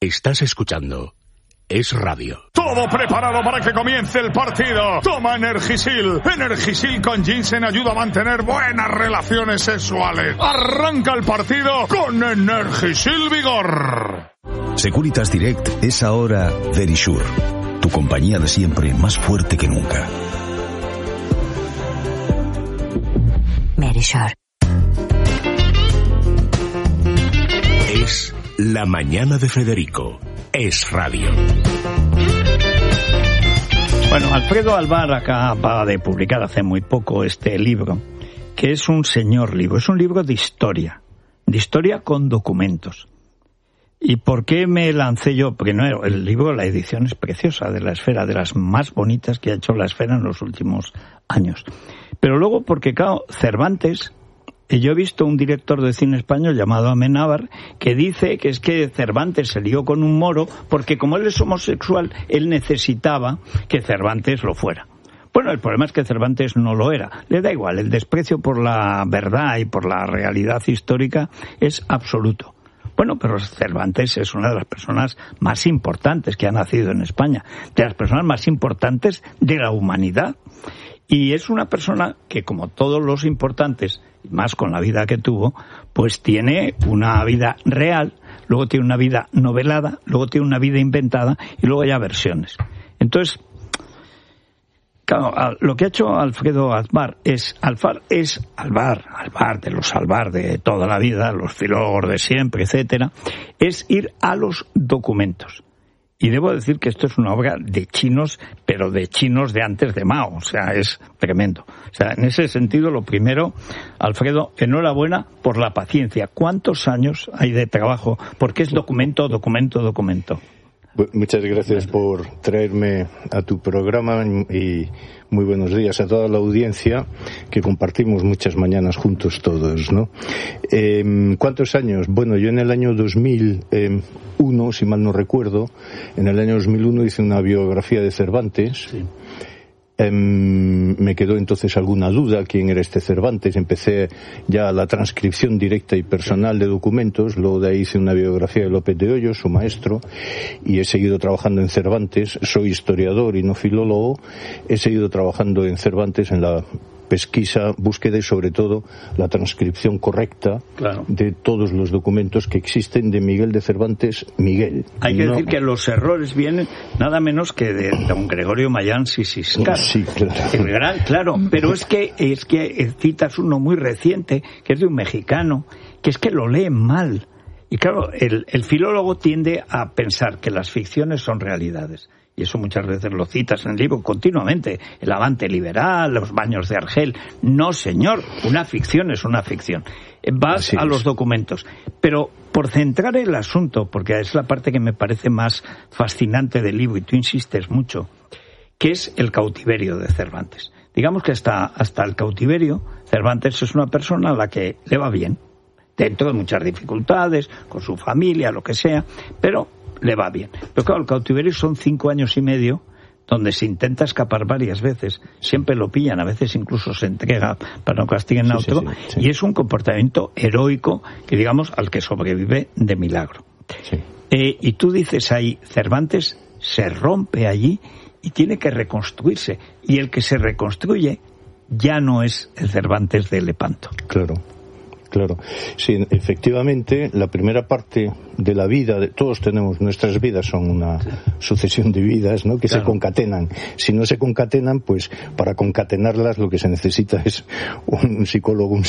Estás escuchando Es Radio. Todo preparado para que comience el partido. Toma Energisil. Energisil con ginseng ayuda a mantener buenas relaciones sexuales. Arranca el partido con Energisil Vigor. Securitas Direct es ahora Verisure, tu compañía de siempre más fuerte que nunca. Verisure. Es La Mañana de Federico. Es Radio. Bueno, Alfredo Alvar acaba de publicar hace muy poco este libro, que es un señor libro, es un libro de historia con documentos. ¿Y por qué me lancé yo? Porque no, el libro, la edición es preciosa, de La Esfera, de las más bonitas que ha hecho La Esfera en los últimos años. Pero luego porque, claro, Cervantes, yo he visto un director de cine español llamado Amenábar que dice que es que Cervantes se lió con un moro porque como él es homosexual, él necesitaba que Cervantes lo fuera. Bueno, el problema es que Cervantes no lo era. Le da igual, el desprecio por la verdad y por la realidad histórica es absoluto. Bueno, pero Cervantes es una de las personas más importantes que ha nacido en España, de las personas más importantes de la humanidad. Y es una persona que, como todos los importantes, y más con la vida que tuvo, pues tiene una vida real, luego tiene una vida novelada, luego tiene una vida inventada y luego ya versiones. Entonces, claro, lo que ha hecho Alfredo Alvar es Alvar de los Alvar de toda la vida, los filólogos de siempre, etcétera, es ir a los documentos. Y debo decir que esto es una obra de chinos, pero de chinos de antes de Mao, o sea, es tremendo. O sea, en ese sentido, lo primero, Alfredo, enhorabuena por la paciencia. ¿Cuántos años hay de trabajo? Porque es documento. Muchas gracias por traerme a tu programa y muy buenos días a toda la audiencia que compartimos muchas mañanas juntos todos, ¿no? ¿Cuántos años? Bueno, yo en el año 2001, si mal no recuerdo, en el año 2001 hice una biografía de Cervantes. Sí. Me quedó entonces alguna duda quién era este Cervantes. Empecé ya la transcripción directa y personal de documentos. Luego de ahí hice una biografía de López de Hoyos, su maestro, y he seguido trabajando en Cervantes. Soy historiador y no filólogo. He seguido trabajando en Cervantes en la pesquisa, búsqueda y sobre todo la transcripción correcta, claro, de todos los documentos que existen de Miguel de Cervantes Miguel. Hay que decir que los errores vienen nada menos que de don Gregorio Mayán Sisiscar. Sí, claro. Claro, pero es que citas uno muy reciente, que es de un mexicano, que es que lo lee mal. Y claro, el filólogo tiende a pensar que las ficciones son realidades. Y eso muchas veces lo citas en el libro continuamente. El avante liberal, los baños de Argel. No, señor, una ficción es una ficción. Vas a los documentos. Pero por centrar el asunto, porque es la parte que me parece más fascinante del libro, y tú insistes mucho, que es el cautiverio de Cervantes. Digamos que hasta el cautiverio, Cervantes es una persona a la que le va bien, dentro de muchas dificultades, con su familia, lo que sea, pero le va bien. Pero claro, el cautiverio son 5 años y medio donde se intenta escapar varias veces, siempre lo pillan, a veces incluso se entrega para no castiguen a otro, sí. Y es un comportamiento heroico que, digamos, al que sobrevive de milagro. Sí. Y tú dices ahí, Cervantes se rompe allí y tiene que reconstruirse, y el que se reconstruye ya no es el Cervantes de Lepanto. Claro, sí, efectivamente, la primera parte de la vida, todos tenemos, nuestras vidas son una sucesión de vidas, ¿no?, que se concatenan. Si no se concatenan, pues para concatenarlas lo que se necesita es un psicólogo, un